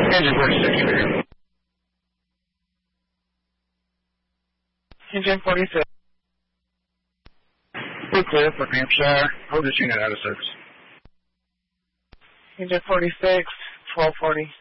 Engine 46 here. Engine 46. We're clear for Hampshire. Hold this unit out of service. Engine 46, 1240.